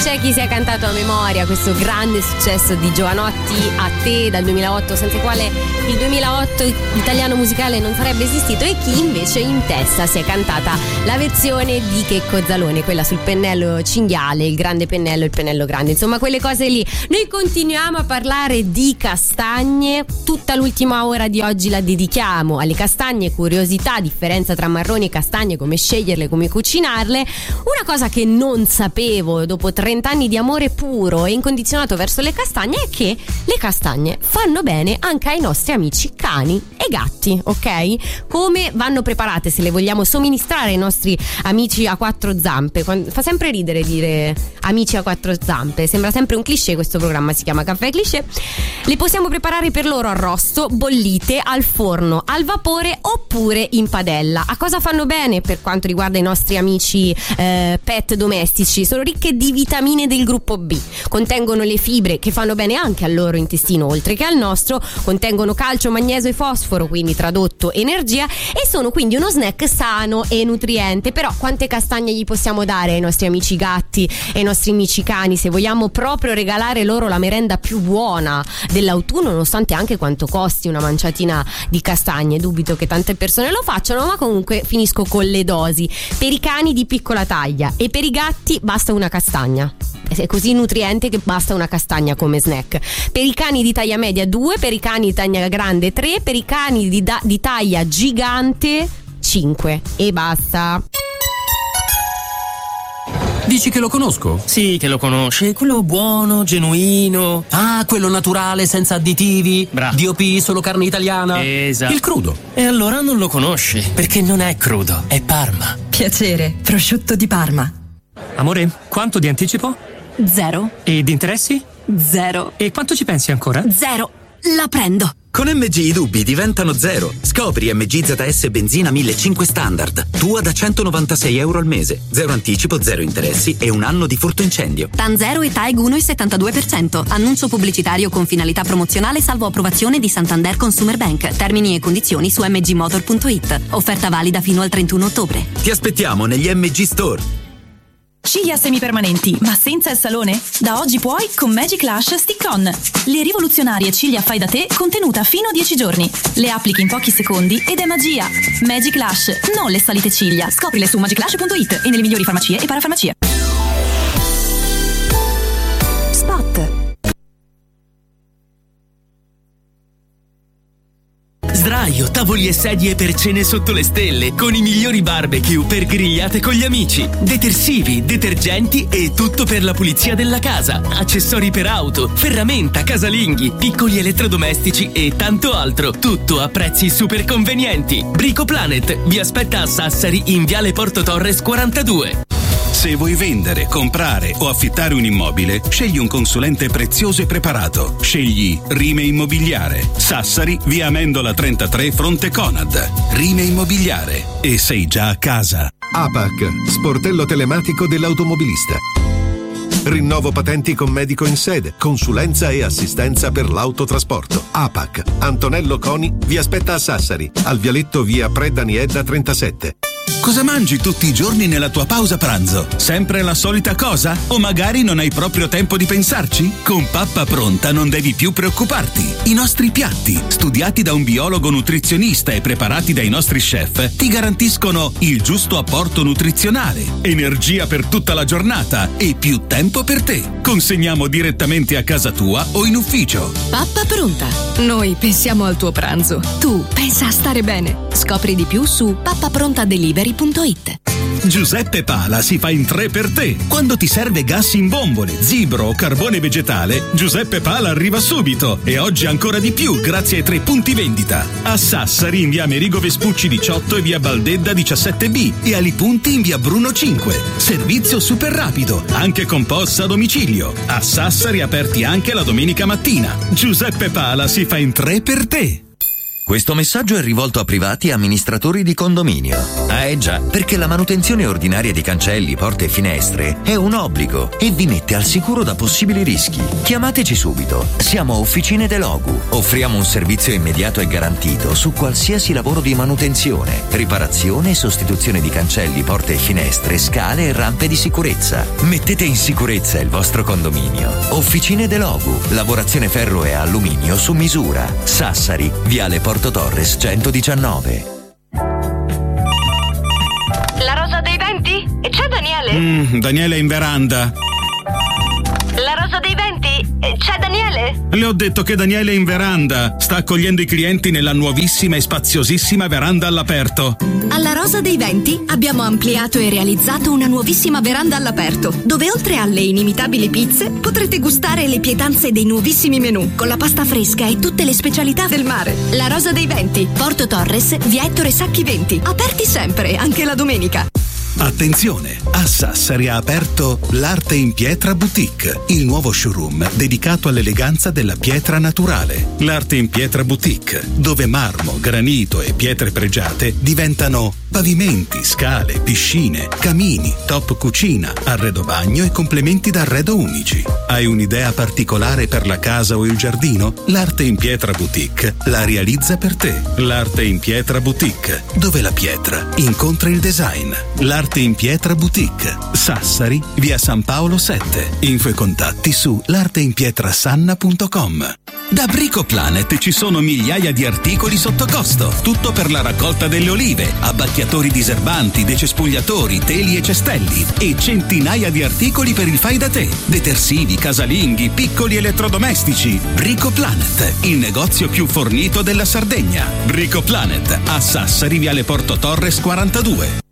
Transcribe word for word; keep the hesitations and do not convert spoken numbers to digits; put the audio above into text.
c'è chi si è cantato a memoria questo grande successo di Jovanotti, A te, dal duemilaotto, senza il quale il duemilaotto italiano musicale non sarebbe esistito, e chi invece in testa si è cantata la versione di Checco Zalone, quella sul pennello cinghiale, il grande pennello, il pennello grande, insomma quelle cose lì. Noi continuiamo a parlare di castagne, tutta l'ultima ora di oggi la dedichiamo alle castagne, curiosità, differenza tra marroni e castagne, come sceglierle, come cucinarle. Una cosa che non sapevo dopo trenta anni di amore puro e incondizionato verso le castagne è che le castagne fanno bene anche ai nostri amici cani e gatti, ok? Come vanno preparate se le vogliamo somministrare ai nostri amici a quattro zampe? Fa sempre ridere dire amici a quattro zampe, sembra sempre un cliché, questo programma si chiama Caffè Cliché. Le possiamo preparare per loro arrosto, bollite, al forno, al vapore oppure in padella. A cosa fanno bene per quanto riguarda i nostri amici eh, pet domestici? Sono ricche di vitamine del gruppo B, contengono le fibre che fanno bene anche al loro intestino oltre che al nostro, contengono calcio, magnesio e fosforo, quindi tradotto energia, e sono quindi uno snack sano e nutriente. Però quante castagne gli possiamo dare ai nostri amici gatti e ai nostri amici cani se vogliamo proprio regalare loro la merenda più buona dell'autunno, nonostante anche quanto costi una manciatina di castagne? Dubito che tante persone lo facciano, ma comunque finisco con le dosi. Per i cani di piccola taglia e per i gatti basta una castagna, è così nutriente che basta una castagna come snack. Per i cani di taglia media due, per i cani di taglia grande tre, per i cani di, da- di taglia gigante cinque e basta. Dici che lo conosco? Sì, che lo conosce, quello buono, genuino. Ah, quello naturale, senza additivi. Bravo. D O P, solo carne italiana. Esatto. Il crudo. E allora non lo conosce, perché non è crudo, è Parma. Piacere, prosciutto di Parma. Amore, quanto di anticipo? Zero. E di interessi? Zero. E quanto ci pensi ancora? Zero. La prendo. Con M G i dubbi diventano zero. Scopri M G Z S benzina millecinquecento standard. Tua da centonovantasei euro al mese. Zero anticipo, zero interessi e un anno di furto incendio. TAN zero e T A E G uno virgola settantadue per cento. Annuncio pubblicitario con finalità promozionale salvo approvazione di Santander Consumer Bank. Termini e condizioni su m g motor punto i t. Offerta valida fino al trentuno ottobre. Ti aspettiamo negli M G Store. Ciglia semipermanenti, ma senza il salone? Da oggi puoi con Magic Lash Stick-On. Le rivoluzionarie ciglia fai da te contenuta fino a dieci giorni. Le applichi in pochi secondi ed è magia. Magic Lash, non le solite ciglia. Scoprile su magic lash punto i t e nelle migliori farmacie e parafarmacie. Spot. Sdraio, tavoli e sedie per cene sotto le stelle, con i migliori barbecue per grigliate con gli amici, detersivi, detergenti e tutto per la pulizia della casa, accessori per auto, ferramenta, casalinghi, piccoli elettrodomestici e tanto altro, tutto a prezzi super convenienti. Brico Planet vi aspetta a Sassari in Viale Porto Torres quarantadue. Se vuoi vendere, comprare o affittare un immobile, scegli un consulente prezioso e preparato. Scegli Rime Immobiliare. Sassari, via Amendola trentatré, fronte Conad. Rime Immobiliare. E sei già a casa. A P A C, sportello telematico dell'automobilista. Rinnovo patenti con medico in sede, consulenza e assistenza per l'autotrasporto. A P A C, Antonello Coni vi aspetta a Sassari, al vialetto via Pre Daniedda trentasette. Cosa mangi tutti i giorni nella tua pausa pranzo? Sempre la solita cosa? O magari non hai proprio tempo di pensarci? Con Pappa Pronta non devi più preoccuparti. I nostri piatti, studiati da un biologo nutrizionista e preparati dai nostri chef, ti garantiscono il giusto apporto nutrizionale, energia per tutta la giornata e più tempo per te. Consegniamo direttamente a casa tua o in ufficio. Pappa Pronta. Noi pensiamo al tuo pranzo. Tu pensa a stare bene. Scopri di più su pappaprontadelivery punto i t. Giuseppe Pala si fa in tre per te. Quando ti serve gas in bombole, zibro o carbone vegetale, Giuseppe Pala arriva subito e oggi ancora di più grazie ai tre punti vendita. A Sassari in via Amerigo Vespucci diciotto e via Baldedda diciassette B e a Lipunti in via Bruno cinque. Servizio super rapido, anche con P O S a domicilio. A Sassari aperti anche la domenica mattina. Giuseppe Pala si fa in tre per te. Questo messaggio è rivolto a privati e amministratori di condominio. Ah eh già, perché la manutenzione ordinaria di cancelli, porte e finestre è un obbligo e vi mette al sicuro da possibili rischi. Chiamateci subito. Siamo Officine Delogu. Offriamo un servizio immediato e garantito su qualsiasi lavoro di manutenzione, riparazione e sostituzione di cancelli, porte e finestre, scale e rampe di sicurezza. Mettete in sicurezza il vostro condominio. Officine Delogu. Lavorazione ferro e alluminio su misura. Sassari, Viale Porto Torres centodiciannove. La rosa dei venti? C'è Daniele? Mm, Daniele è in veranda. La rosa dei venti? C'è Daniele? Le ho detto che Daniele è in veranda. Sta accogliendo i clienti nella nuovissima e spaziosissima veranda all'aperto. Alla Rosa dei Venti abbiamo ampliato e realizzato una nuovissima veranda all'aperto, dove oltre alle inimitabili pizze potrete gustare le pietanze dei nuovissimi menù, con la pasta fresca e tutte le specialità del mare. La Rosa dei Venti, Porto Torres, via Ettore Sacchi venti. Aperti sempre, anche la domenica. Attenzione! A Sassari ha aperto l'Arte in Pietra Boutique, il nuovo showroom dedicato all'eleganza della pietra naturale. L'Arte in Pietra Boutique, dove marmo, granito e pietre pregiate diventano pavimenti, scale, piscine, camini, top cucina, arredo bagno e complementi d'arredo unici. Hai un'idea particolare per la casa o il giardino? L'Arte in Pietra Boutique la realizza per te. L'Arte in Pietra Boutique, dove la pietra incontra il design. L'Arte in Pietra Boutique, Sassari, via San Paolo sette. Info e contatti su l'arteinpietrasanna punto com. Da Brico Planet ci sono migliaia di articoli sotto costo, tutto per la raccolta delle olive, abbacchiatori diserbanti, decespugliatori, teli e cestelli e centinaia di articoli per il fai da te, detersivi, casalinghi, piccoli elettrodomestici. Brico Planet, il negozio più fornito della Sardegna. Brico Planet, a Sassari, viale Porto Torres quarantadue.